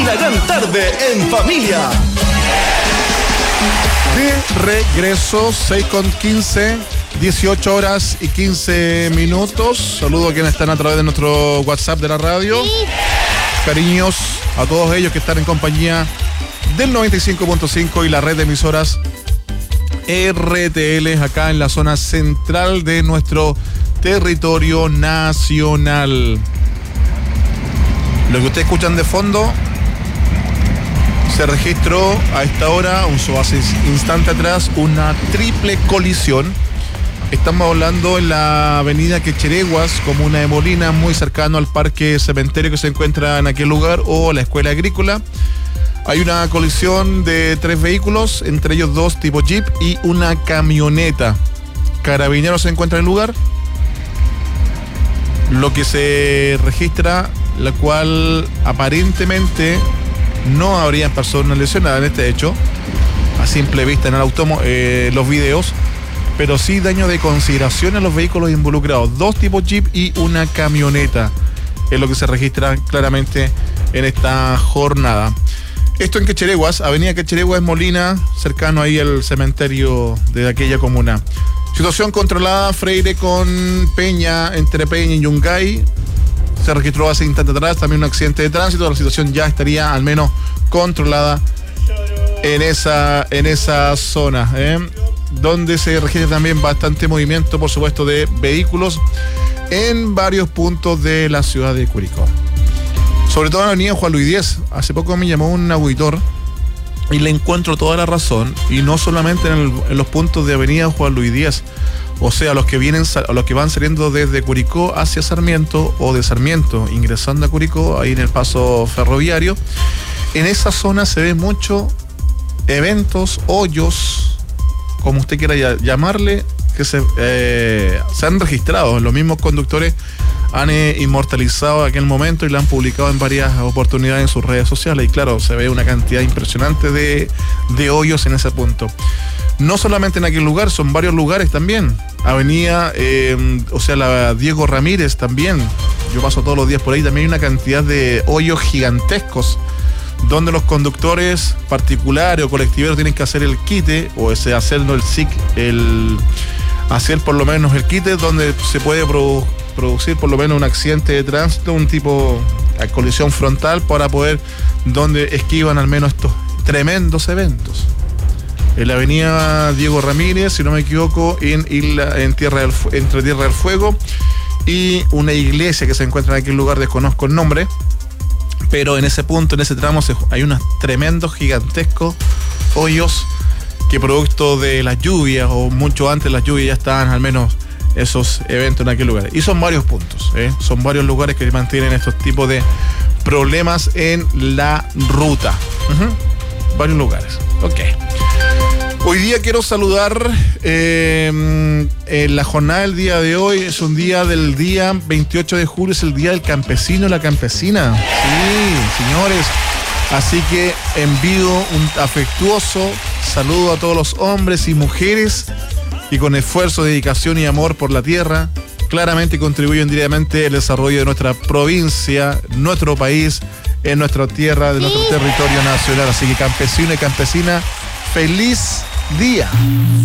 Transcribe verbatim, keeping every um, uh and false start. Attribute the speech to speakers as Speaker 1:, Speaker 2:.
Speaker 1: y la gran tarde en familia.
Speaker 2: De regreso, seis con quince, dieciocho horas y quince minutos. Saludo a quienes están a través de nuestro WhatsApp de la radio. Cariños a todos ellos que están en compañía del noventa y cinco punto cinco y la red de emisoras R T L acá en la zona central de nuestro territorio nacional. Lo que ustedes escuchan de fondo se registró a esta hora, un hace instante atrás, una triple colisión. Estamos hablando en la avenida Quechereguas, comuna de Molina, muy cercano al parque cementerio que se encuentra en aquel lugar, o la escuela agrícola. Hay una colisión de tres vehículos, entre ellos dos tipo Jeep y una camioneta. Carabineros se encuentra en el lugar. Lo que se registra, la cual aparentemente no habrían personas lesionadas en este hecho, a simple vista en el automóvil, eh, los videos, pero sí daño de consideración a los vehículos involucrados, dos tipos Jeep y una camioneta, es lo que se registra claramente en esta jornada. Esto en Quechereguas, avenida Quechereguas Molina, cercano ahí al cementerio de aquella comuna. Situación controlada, Freire con Peña, entre Peña y Yungay. Se registró hace instante atrás también un accidente de tránsito. La situación ya estaría al menos controlada en esa, en esa zona, ¿eh? Donde se registra también bastante movimiento, por supuesto, de vehículos en varios puntos de la ciudad de Curicó. Sobre todo en la avenida Juan Luis diez. Hace poco me llamó un auditor y le encuentro toda la razón, y no solamente en, el, en los puntos de avenida Juan Luis diez. O sea, los que vienen, los que van saliendo desde Curicó hacia Sarmiento, o de Sarmiento ingresando a Curicó, ahí en el paso ferroviario. En esa zona se ve mucho eventos, hoyos, como usted quiera llamarle, que se, eh, se han registrado. Los mismos conductores han eh, inmortalizado aquel momento y lo han publicado en varias oportunidades en sus redes sociales. Y claro, se ve una cantidad impresionante de, de hoyos en ese punto. No solamente en aquel lugar, son varios lugares también. Avenida, eh, o sea, la Diego Ramírez también. Yo paso todos los días por ahí. También hay una cantidad de hoyos gigantescos donde los conductores particulares o colectiveros tienen que hacer el quite, o ese hacerlo el S I C, el hacer por lo menos el quite, donde se puede produ- producir por lo menos un accidente de tránsito, un tipo de colisión frontal, para poder, donde esquivan al menos estos tremendos eventos. En la avenida Diego Ramírez, si no me equivoco, en, Isla, en tierra del, entre Tierra del Fuego y una iglesia que se encuentra en aquel lugar, desconozco el nombre, pero en ese punto, en ese tramo, se, hay unos tremendos, gigantescos hoyos que, producto de las lluvias, o mucho antes de las lluvias, ya estaban al menos esos eventos en aquel lugar. Y son varios puntos, ¿eh? Son varios lugares que mantienen estos tipos de problemas en la ruta. Uh-huh. Varios lugares. Ok. Hoy día quiero saludar, eh, en la jornada del día de hoy, es un día del día veintiocho de julio, es el día del campesino y la campesina. Sí, señores. Así que envío un afectuoso saludo a todos los hombres y mujeres que con esfuerzo, dedicación y amor por la tierra claramente contribuyen directamente al desarrollo de nuestra provincia, nuestro país, en nuestra tierra, de nuestro territorio nacional. Así que campesino y campesina, feliz día.